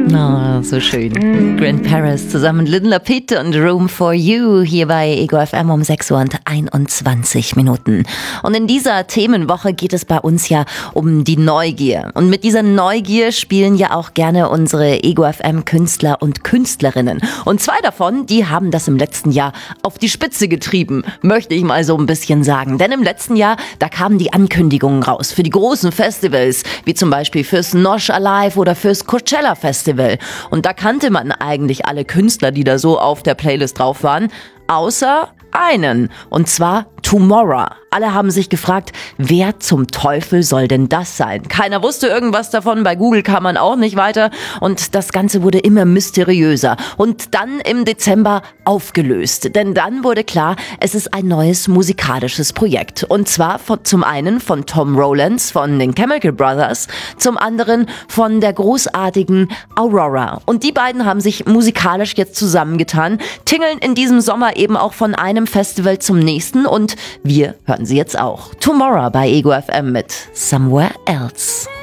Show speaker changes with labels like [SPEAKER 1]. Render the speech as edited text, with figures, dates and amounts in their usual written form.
[SPEAKER 1] Oh, so schön. Grant Paris zusammen mit Linda Pitt und Room for You hier bei Ego FM um 6:21 Minuten. Und in dieser Themenwoche geht es bei uns ja um die Neugier. Und mit dieser Neugier spielen ja auch gerne unsere Ego FM Künstler und Künstlerinnen. Und zwei davon, die haben das im letzten Jahr auf die Spitze getrieben, möchte ich mal so ein bisschen sagen. Denn im letzten Jahr, da kamen die Ankündigungen raus für die großen Festivals, wie zum Beispiel fürs Nosh Alive oder fürs Coachella Festival. Und da kannte man eigentlich alle Künstler, die da so auf der Playlist drauf waren, außer einen, und zwar Tomorrow. Alle haben sich gefragt, wer zum Teufel soll denn das sein? Keiner wusste irgendwas davon, bei Google kam man auch nicht weiter und das Ganze wurde immer mysteriöser und dann im Dezember aufgelöst. Denn dann wurde klar, es ist ein neues musikalisches Projekt und zwar zum einen von Tom Rowlands von den Chemical Brothers, zum anderen von der großartigen Aurora. Und die beiden haben sich musikalisch jetzt zusammengetan, tingeln in diesem Sommer eben auch von einem Festival zum nächsten und wir hören sie jetzt auch. Tomorrow bei Ego FM mit Somewhere Else.